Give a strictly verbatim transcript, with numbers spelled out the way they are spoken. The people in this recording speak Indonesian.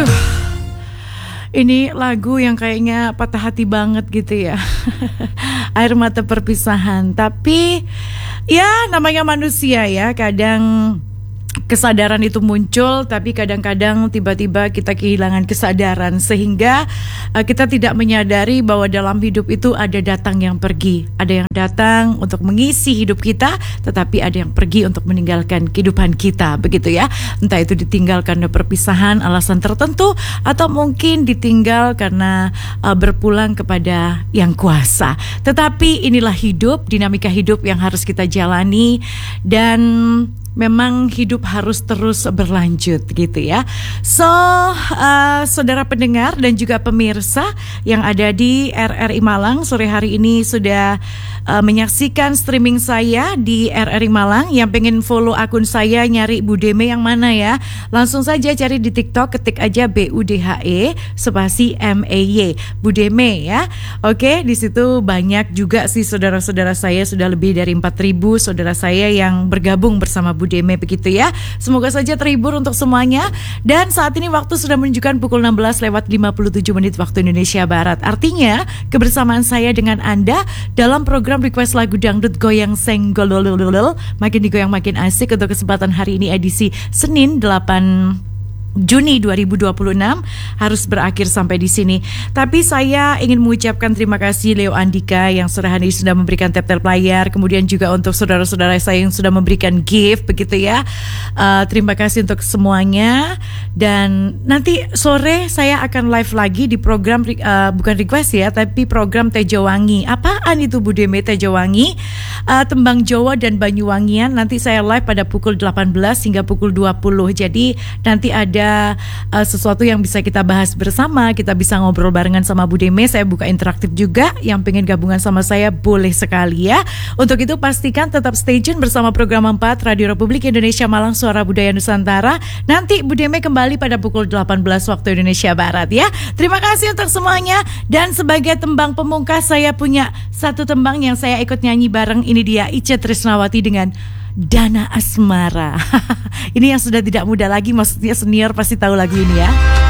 Aduh, ini lagu yang kayaknya patah hati banget gitu ya. Air mata perpisahan. Tapi ya namanya manusia ya, kadang kesadaran itu muncul, tapi kadang-kadang tiba-tiba kita kehilangan kesadaran sehingga uh, kita tidak menyadari bahwa dalam hidup itu ada datang yang pergi. Ada yang datang untuk mengisi hidup kita, tetapi ada yang pergi untuk meninggalkan kehidupan kita, begitu ya. Entah itu ditinggal karena perpisahan, alasan tertentu, atau mungkin ditinggal karena uh, berpulang kepada yang kuasa. Tetapi inilah hidup, dinamika hidup yang harus kita jalani, dan memang hidup harus terus berlanjut gitu ya. So, uh, saudara pendengar dan juga pemirsa yang ada di R R I Malang, sore hari ini sudah uh, menyaksikan streaming saya di R R I Malang. Yang pengen follow akun saya, nyari Budeme yang mana ya? Langsung saja cari di TikTok, ketik aja B U D H E spasi M E Y, Budeme ya. Oke, di situ banyak juga sih saudara-saudara saya, sudah lebih dari empat ribu saudara saya yang bergabung bersama Budeme, begitu ya. Semoga saja terhibur untuk semuanya. Dan saat ini waktu sudah menunjukkan pukul enam belas lewat lima puluh tujuh menit waktu Indonesia Barat. Artinya kebersamaan saya dengan Anda dalam program Request Lagu Dangdut Goyang Senggol makin digoyang makin asik untuk kesempatan hari ini, edisi Senin delapan Juni dua ribu dua puluh enam harus berakhir sampai di sini. Tapi saya ingin mengucapkan terima kasih Leo Andika yang sore hari sudah memberikan tap-tap layar, kemudian juga untuk saudara-saudara saya yang sudah memberikan gift, begitu ya. Uh, terima kasih untuk semuanya. Dan nanti sore saya akan live lagi di program uh, bukan request ya, tapi program Tejowangi. Apaan itu Budeme Tejowangi? Uh, tembang Jawa dan Banyuwangian. Nanti saya live pada pukul delapan belas hingga pukul dua puluh. Jadi nanti ada Uh, sesuatu yang bisa kita bahas bersama, kita bisa ngobrol barengan sama Budeme. Saya buka interaktif juga, yang pengen gabungan sama saya boleh sekali ya. Untuk itu pastikan tetap stay tune bersama program empat Radio Republik Indonesia Malang, Suara Budaya Nusantara. Nanti Budeme kembali pada pukul delapan belas waktu Indonesia Barat ya. Terima kasih untuk semuanya. Dan sebagai tembang pemungkas, saya punya satu tembang yang saya ikut nyanyi bareng. Ini dia Ica Trisnawati dengan Dana Asmara. Ini yang sudah tidak muda lagi, maksudnya senior pasti tahu lagu ini ya.